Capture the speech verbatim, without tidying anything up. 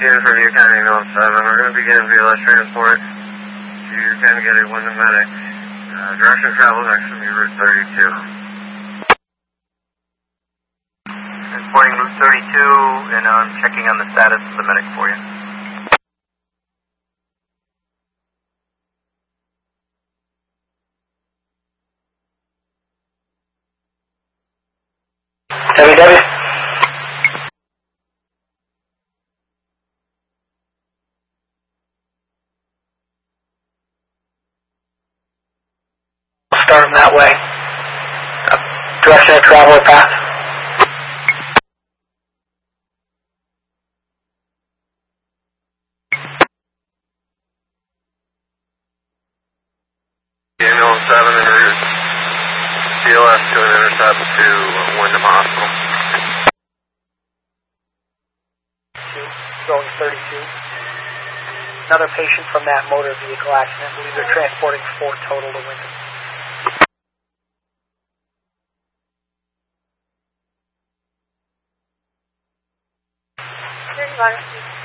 Ken for View County Ambulance seven. We're going to begin V L S transport to kind of get a Wyndham Medic. Uh, direction of travel next will be Route thirty-two. Transporting Route thirty-two, and I'm checking on the status of the medic for you. W W. Start them that way. Uh, direction of travel or path. Ambulance seven en route C L S to an intercept to Wyndham Hospital. Going thirty-two. Another patient from that motor vehicle accident. I believe they're transporting four total to Wyndham. thirty-one.